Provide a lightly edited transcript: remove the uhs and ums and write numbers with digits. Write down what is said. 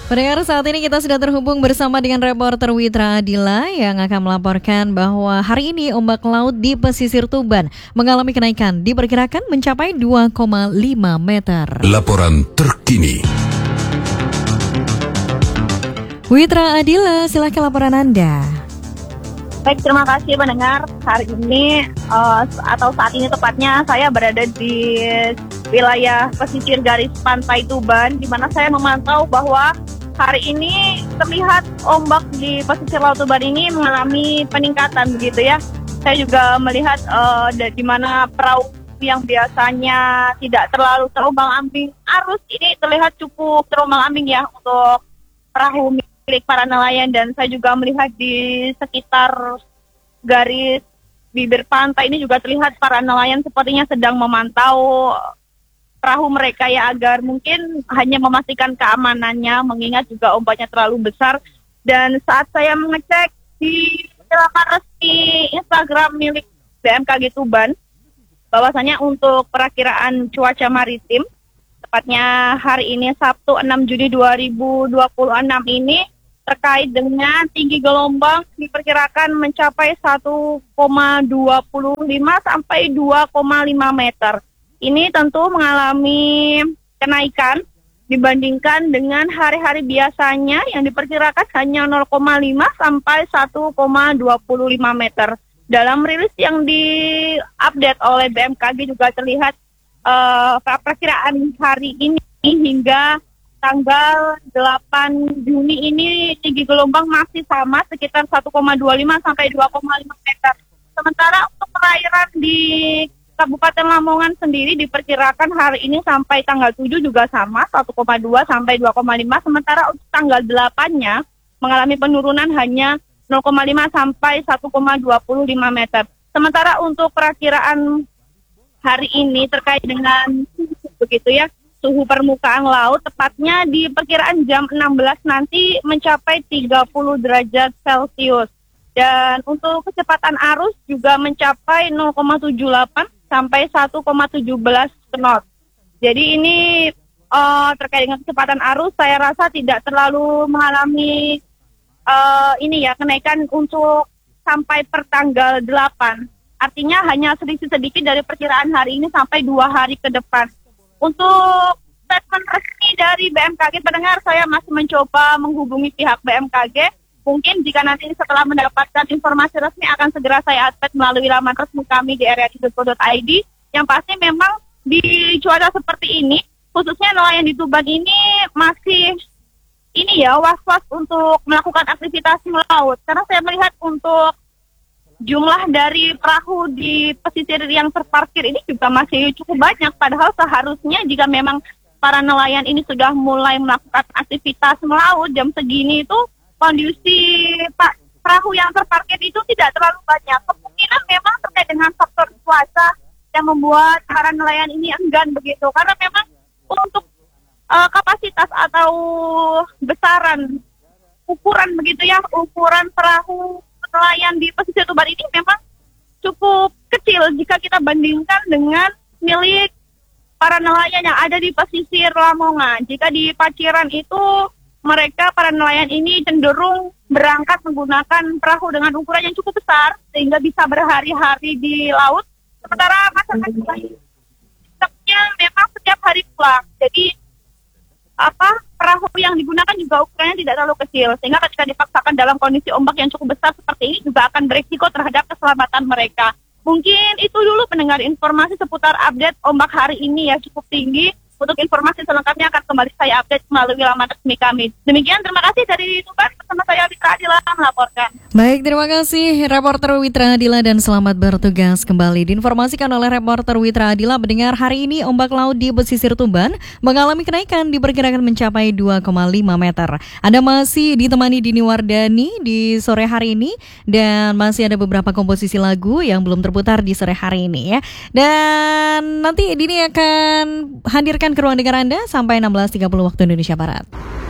Pendengar, saat ini kita sudah terhubung bersama dengan reporter Witra Adila yang akan melaporkan bahwa hari ini ombak laut di pesisir Tuban mengalami kenaikan, diperkirakan mencapai 2,5 meter. Laporan terkini. Witra Adila, silakan laporan Anda. Baik, terima kasih pendengar. Hari ini atau saat ini tepatnya saya berada di wilayah pesisir garis pantai Tuban, di mana saya memantau bahwa hari ini terlihat ombak di pesisir Laut Tuban ini mengalami peningkatan begitu ya. Saya juga melihat di mana perahu yang biasanya tidak terlalu terombang-ambing arus ini terlihat cukup terombang-ambing ya untuk perahu milik para nelayan, dan saya juga melihat di sekitar garis bibir pantai ini juga terlihat para nelayan sepertinya sedang memantau perahu mereka ya, agar mungkin hanya memastikan keamanannya mengingat juga ombaknya terlalu besar. Dan saat saya mengecek di laman resmi Instagram milik BMKG Tuban, bahwasanya untuk perakiraan cuaca maritim tepatnya hari ini Sabtu 6 Juni 2026 ini terkait dengan tinggi gelombang diperkirakan mencapai 1,25 sampai 2,5 meter. Ini tentu mengalami kenaikan dibandingkan dengan hari-hari biasanya yang diperkirakan hanya 0,5 sampai 1,25 meter. Dalam rilis yang diupdate oleh BMKG juga terlihat perkiraan hari ini hingga tanggal 8 Juni ini tinggi gelombang masih sama sekitar 1,25 sampai 2,5 meter. Sementara untuk perairan di Kabupaten Lamongan sendiri diperkirakan hari ini sampai tanggal 7 juga sama 1,2 sampai 2,5. Sementara untuk tanggal 8-nya mengalami penurunan hanya 0,5 sampai 1,25 meter. Sementara untuk perakiraan hari ini terkait dengan begitu ya, suhu permukaan laut tepatnya di perkiraan jam 16 nanti mencapai 30 derajat Celcius. Dan untuk kecepatan arus juga mencapai 0,78 sampai 1,17 knot. Jadi ini terkait dengan kecepatan arus saya rasa tidak terlalu mengalami kenaikan untuk sampai per tanggal 8. Artinya hanya sedikit-sedikit dari perkiraan hari ini sampai 2 hari ke depan. Untuk statement resmi dari BMKG, pendengar, saya masih mencoba menghubungi pihak BMKG. Mungkin jika nanti setelah mendapatkan informasi resmi akan segera saya update melalui laman resmi kami di ria.co.id. Yang pasti memang di cuaca seperti ini, khususnya nelayan di Tuban ini masih was-was untuk melakukan aktivitas melaut. Karena saya melihat untuk jumlah dari perahu di pesisir yang terparkir ini juga masih cukup banyak. Padahal seharusnya jika memang para nelayan ini sudah mulai melakukan aktivitas melaut jam segini itu kondisi perahu yang terparkir itu tidak terlalu banyak. Kemungkinan memang terkait dengan faktor cuaca yang membuat para nelayan ini enggan begitu. Karena memang untuk kapasitas atau besaran ukuran begitu ya, ukuran perahu nelayan di pesisir Tuban ini memang cukup kecil jika kita bandingkan dengan milik para nelayan yang ada di pesisir Lamongan. Jika di Paciran itu mereka para nelayan ini cenderung berangkat menggunakan perahu dengan ukuran yang cukup besar sehingga bisa berhari-hari di laut. Sementara masyarakat tetapnya memang setiap hari pulang. Jadi perahu yang digunakan juga ukurannya tidak terlalu kecil, sehingga ketika dipaksakan dalam kondisi ombak yang cukup besar seperti ini juga akan berisiko terhadap keselamatan mereka. Mungkin itu dulu pendengar informasi seputar update ombak hari ini ya, cukup tinggi. Untuk informasi selengkapnya akan kembali saya update melalui laman resmi kami. Demikian, terima kasih dari Tuban, bersama saya Witra Adila melaporkan. Baik, terima kasih reporter Witra Adila dan selamat bertugas kembali. Diinformasikan oleh reporter Witra Adila, mendengar hari ini ombak laut di pesisir Tuban mengalami kenaikan, diperkirakan mencapai 2,5 meter. Anda masih ditemani Dini Wardani di sore hari ini dan masih ada beberapa komposisi lagu yang belum terputar di sore hari ini ya. Dan nanti Dini akan hadirkan ke ruang dengar Anda sampai 16.30 waktu Indonesia Barat.